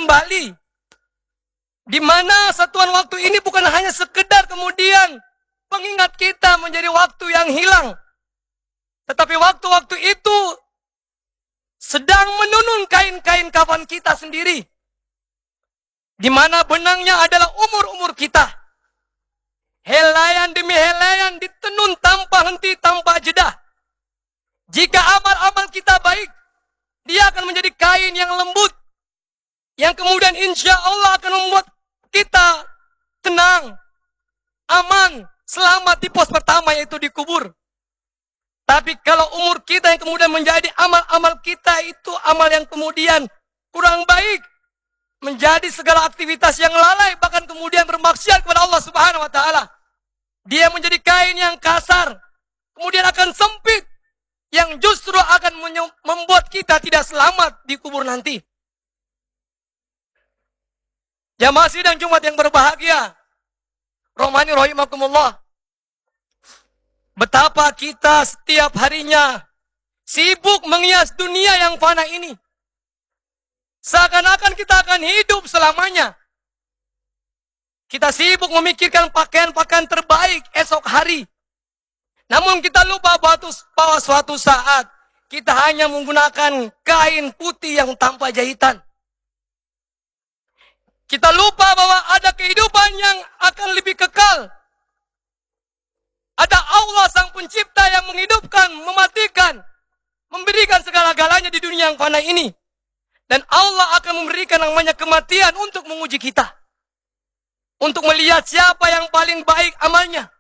kembali. Di mana satuan waktu ini bukan hanya sekedar kemudian pengingat kita menjadi waktu yang hilang. Tetapi waktu-waktu itu sedang menunun kain-kain kafan kita sendiri. Di mana benangnya adalah umur-umur kita. Helaian demi helaian ditenun tanpa henti, tanpa jeda. Jika amal-amal kita baik, dia akan menjadi kain yang lembut. Yang kemudian insya Allah akan membuat kita tenang, aman, selamat di pos pertama yaitu dikubur. Tapi kalau umur kita yang kemudian menjadi amal-amal kita itu amal yang kemudian kurang baik, menjadi segala aktivitas yang lalai, bahkan kemudian bermaksiat kepada Allah Subhanahu wa Ta'ala. Dia menjadi kain yang kasar, kemudian akan sempit, yang justru akan membuat kita tidak selamat di kubur nanti. Jamaah sidang Jumat yang berbahagia, Rahmani rahimakumullah. Betapa kita setiap harinya sibuk menghias dunia yang fana ini. Seakan-akan kita akan hidup selamanya. Kita sibuk memikirkan pakaian-pakaian terbaik esok hari. Namun kita lupa bahwa suatu saat kita hanya menggunakan kain putih yang tanpa jahitan. Kita lupa bahwa ada kehidupan yang akan lebih kekal. Ada Allah sang pencipta yang menghidupkan, mematikan, memberikan segala-galanya di dunia yang fana ini. Dan Allah akan memberikan namanya kematian untuk menguji kita. Untuk melihat siapa yang paling baik amalnya.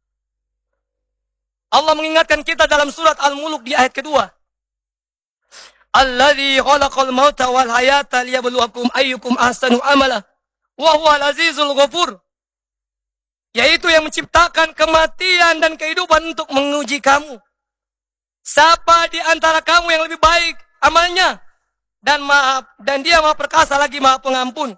Allah mengingatkan kita dalam surat Al-Mulk di ayat kedua. Alladzi khalaqal mauta wal hayata liyabluwakum ayyukum ahsanu amala wa huwal azizul ghafur. Yaitu yang menciptakan kematian dan kehidupan untuk menguji kamu. Siapa di antara kamu yang lebih baik amalnya? Dan dia Maha Perkasa lagi Maha Pengampun.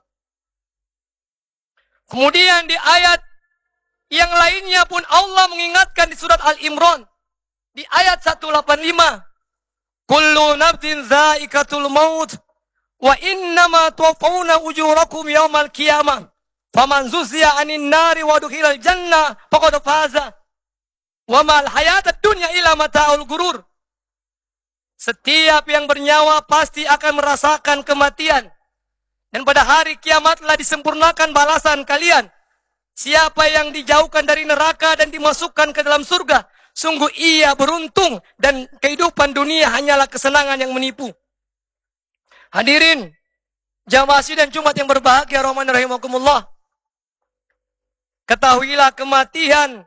Kemudian di ayat yang lainnya pun Allah mengingatkan di surat Al-Imran di ayat 185. Kullu nafsin zaikatul maut wa innama tuwaffawna ujurakum yaumal qiyamah. Faman zuziya 'anil nari wa dukhilal jannah faqad faza. Wa mal hayatad dunya illa mata'ul gurur. Setiap yang bernyawa pasti akan merasakan kematian. Dan pada hari kiamat telah disempurnakan balasan kalian. Siapa yang dijauhkan dari neraka dan dimasukkan ke dalam surga, sungguh ia beruntung dan kehidupan dunia hanyalah kesenangan yang menipu. Hadirin, jamaah sidang Jumat yang berbahagia, rahman rahimakumullah. Ketahuilah kematian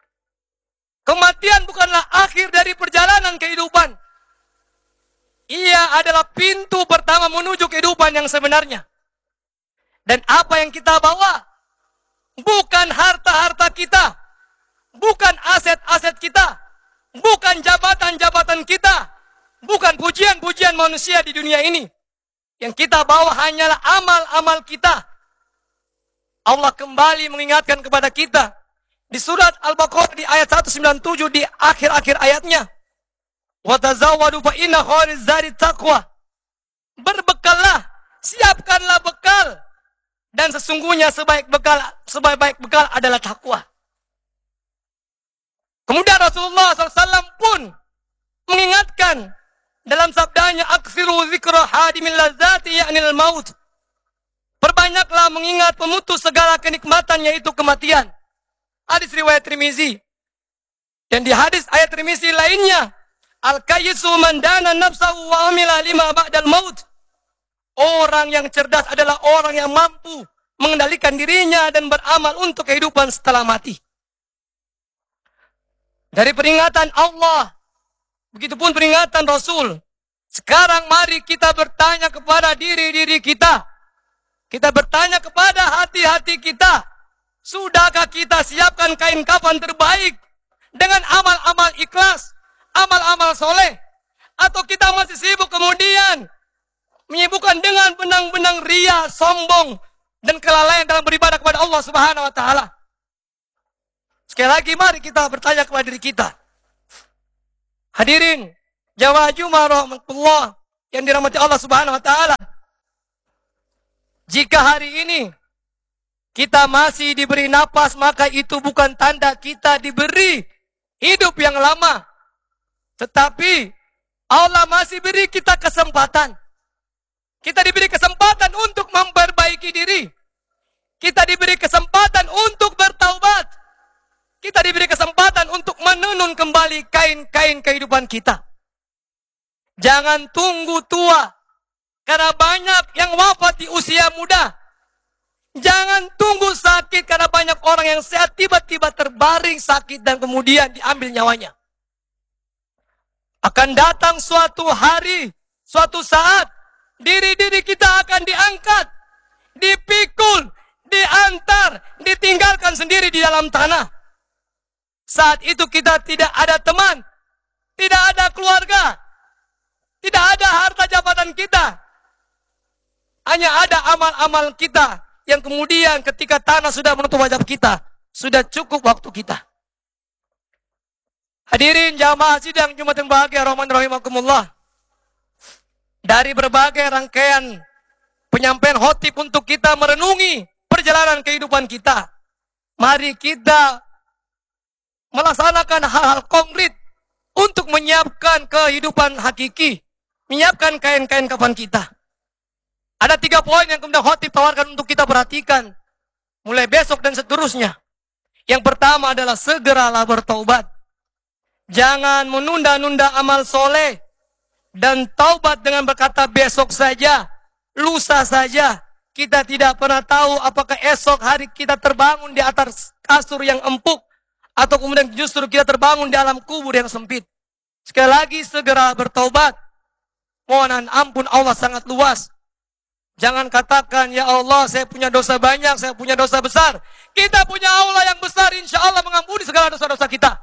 bukanlah akhir dari perjalanan kehidupan. Ia adalah pintu pertama menuju kehidupan yang sebenarnya. Dan apa yang kita bawa bukan harta-harta kita, bukan aset-aset kita, bukan jabatan-jabatan kita, bukan pujian-pujian manusia di dunia ini. Yang kita bawa hanyalah amal-amal kita. Allah kembali mengingatkan kepada kita di surat Al-Baqarah di ayat 197 di akhir-akhir ayatnya. Wa tazawwadu fa inna khairaz zadi taqwa. Berbekallah, siapkanlah bekal. Dan sesungguhnya sebaik bekal adalah takwa. Kemudian Rasulullah SAW pun mengingatkan dalam sabdanya, aksiru zikra hadimil lazati ya'nil maut. Perbanyaklah mengingat pemutus segala kenikmatan, yaitu kematian. Hadis riwayat Tirmizi. Dan di hadis ayat Tirmizi lainnya, al-kayyisu man dana nafsahu wa amila lima ba'dal maut. Orang yang cerdas adalah orang yang mampu mengendalikan dirinya dan beramal untuk kehidupan setelah mati. Dari peringatan Allah, begitupun peringatan Rasul. Sekarang mari kita bertanya kepada diri-diri kita. Kita bertanya kepada hati-hati kita. Sudahkah kita siapkan kain kafan terbaik dengan amal-amal ikhlas, amal-amal soleh? Atau kita masih sibuk kemudian menyibukkan dengan benang-benang ria, sombong, dan kelalaian dalam beribadah kepada Allah Subhanahu wa Ta'ala? Sekali lagi mari kita bertanya kepada diri kita. Hadirin, jamaah Jumat rahmatullah yang dirahmati Allah Subhanahu wa Ta'ala. Jika hari ini kita masih diberi napas, maka itu bukan tanda kita diberi hidup yang lama. Tetapi Allah masih beri kita kesempatan. Kita diberi kesempatan untuk memperbaiki diri. Kita diberi kesempatan untuk bertaubat. Kita diberi kesempatan untuk menenun kembali kain-kain kehidupan kita. Jangan tunggu tua. Karena banyak yang wafat di usia muda. Jangan tunggu sakit karena banyak orang yang sehat tiba-tiba terbaring sakit dan kemudian diambil nyawanya. Akan datang suatu hari, suatu saat, diri-diri kita akan diangkat, dipikul, diantar, ditinggalkan sendiri di dalam tanah. Saat itu kita tidak ada teman, tidak ada keluarga, tidak ada harta jabatan kita. Hanya ada amal-amal kita yang kemudian ketika tanah sudah menutup wajah kita, sudah cukup waktu kita. Hadirin jamaah sidang Jumat yang bahagia rahimakumullah. Dari berbagai rangkaian penyampaian khotib untuk kita merenungi perjalanan kehidupan kita, mari kita melaksanakan hal-hal konkret untuk menyiapkan kehidupan hakiki, menyiapkan kain-kain kafan kita. Ada 3 poin yang kemudian khotib tawarkan untuk kita perhatikan mulai besok dan seterusnya. Yang pertama adalah segeralah bertaubat. Jangan menunda-nunda amal soleh dan taubat dengan berkata besok saja, lusa saja. Kita tidak pernah tahu apakah esok hari kita terbangun di atas kasur yang empuk atau kemudian justru kita terbangun di alam kubur yang sempit. Sekali lagi segera bertaubat. Mohon ampun Allah sangat luas. Jangan katakan, ya Allah saya punya dosa banyak, saya punya dosa besar. Kita punya Allah yang besar, insya Allah mengampuni segala dosa-dosa kita.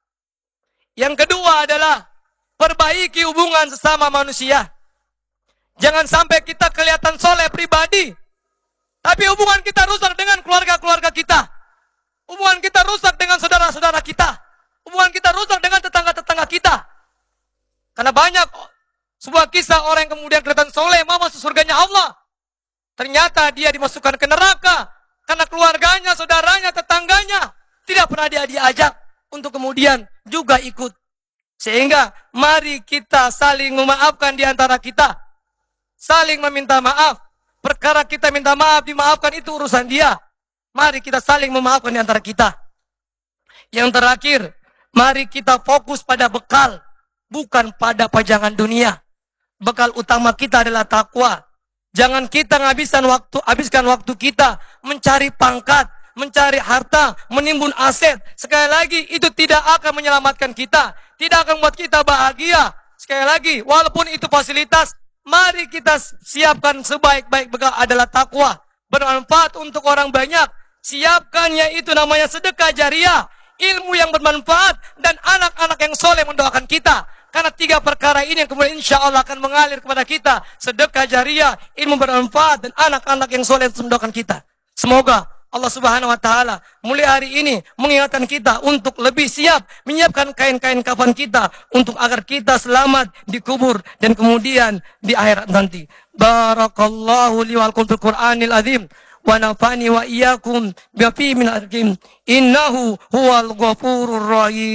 Yang kedua adalah perbaiki hubungan sesama manusia. Jangan sampai kita kelihatan soleh pribadi, tapi hubungan kita rusak dengan keluarga-keluarga kita. Hubungan kita rusak dengan saudara-saudara kita. Hubungan kita rusak dengan tetangga-tetangga kita. Karena banyak sebuah kisah orang yang kemudian kelihatan soleh, mau masuk surganya Allah. Ternyata dia dimasukkan ke neraka karena keluarganya, saudaranya, tetangganya tidak pernah dia diajak untuk kemudian juga ikut. Sehingga mari kita saling memaafkan di antara kita. Saling meminta maaf. Perkara kita minta maaf, dimaafkan itu urusan dia. Mari kita saling memaafkan di antara kita. Yang terakhir, mari kita fokus pada bekal, bukan pada pajangan dunia. Bekal utama kita adalah takwa. Jangan kita habiskan waktu kita mencari pangkat, mencari harta, menimbun aset. Sekali lagi, itu tidak akan menyelamatkan kita, tidak akan membuat kita bahagia. Sekali lagi, walaupun itu fasilitas, mari kita siapkan sebaik-baik bekal adalah takwa. Bermanfaat untuk orang banyak. Siapkannya itu namanya sedekah jariah. Ilmu yang bermanfaat dan anak-anak yang soleh mendoakan kita. Karena 3 perkara ini yang kemudian insya Allah akan mengalir kepada kita. Sedekah jariah, ilmu bermanfaat, dan anak-anak yang soleh mendoakan kita. Semoga Allah Subhanahu wa Ta'ala mulai hari ini mengingatkan kita untuk lebih siap menyiapkan kain-kain kafan kita untuk agar kita selamat di kubur dan kemudian di akhirat nanti. Barakallahu li wa lakum fil Qur'anil azim wa nafani wa iyyakum bi min al-hakim innahu huwal ghafurur rahim.